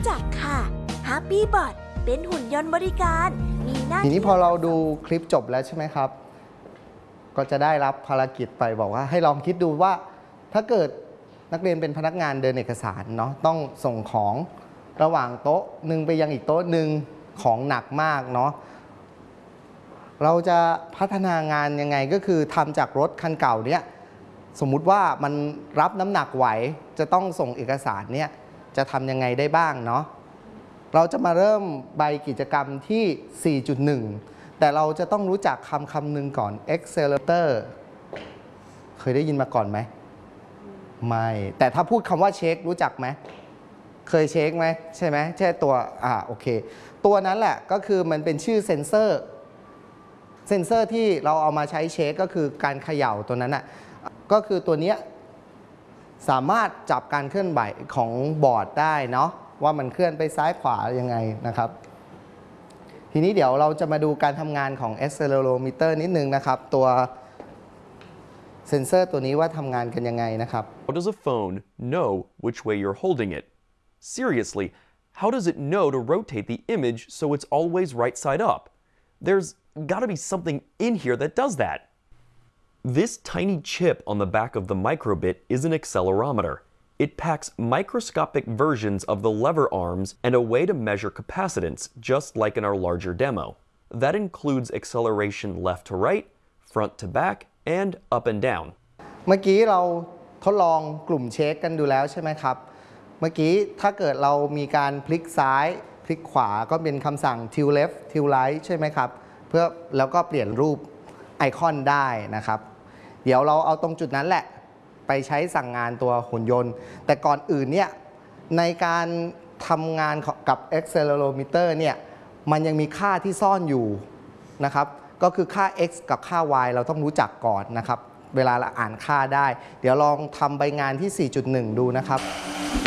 จักค่ะ Happy Bot เป็นหุ่นยนต์บริการมีหน้าที่ทีนี้พอเราดูคลิปจบแล้วใช่ไหมครับก็จะได้รับภารกิจไปบอกว่าให้ลองคิดดูว่าถ้าเกิดนักเรียนเป็นพนักงานเดินเอกสารเนาะต้องส่งของระหว่างโต๊ะหนึ่งไปยังอีกโต๊ะหนึ่งของหนักมากเนาะเราจะพัฒนางานยังไงก็คือทำจากรถคันเก่าเนี้ยสมมุติว่ามันรับน้ำหนักไหวจะต้องส่งเอกสารเนี่ยจะทำยังไงได้บ้างเนาะเราจะมาเริ่มใบกิจกรรมที่ 4.1 แต่เราจะต้องรู้จักคำหนึ่งก่อน accelerator เคยได้ยินมาก่อนไหมไม่แต่ถ้าพูดคำว่าเช็ครู้จักไหมเคยเช็คไหมใช่ไหมใช่ตัวโอเคตัวนั้นแหละก็คือมันเป็นชื่อเซ็นเซอร์ที่เราเอามาใช้เช็คก็คือการเขย่าตัวนั้นน่ะก็คือตัวนี้สามารถจับการเคลื่อนไหวของบอร์ดได้เนาะว่ามันเคลื่อนไปซ้ายขวายังไงนะครับทีนี้เดี๋ยวเราจะมาดูการทำงานของ accelerometer นิดนึงนะครับตัวเซ็นเซอร์ตัวนี้ว่าทำงานกันยังไงนะครับ How does a phone know which way you're holding it? Seriously, how does it know to rotate the image so it's always right side up? There's got to be something in here that does that. This tiny chip on the back of the microbit is an accelerometer. It packs microscopic versions of the lever arms and a way to measure capacitance, just like in our larger demo. That includes acceleration left to right, front to back, and up and down. เมื่อกี้เราทดลองกลุ่มเช็คกันดูแล้วใช่ไหมครับเมื่อกี้ถ้าเกิดเรามีการพลิกซ้ายพลิกขวาก็เป็นคำสั่ง tilt left tilt right ใช่ไหมครับเพื่อแล้วก็เปลี่ยนรูปไอคอนได้นะครับเดี๋ยวเราเอาตรงจุดนั้นแหละไปใช้สั่งงานตัวหุ่นยนต์แต่ก่อนอื่นเนี่ยในการทำงานกับ accelerometer เนี่ยมันยังมีค่าที่ซ่อนอยู่นะครับก็คือค่า x กับค่า y เราต้องรู้จักก่อนนะครับเวลาเราอ่านค่าได้เดี๋ยวลองทำใบงานที่ 4.1 ดูนะครับ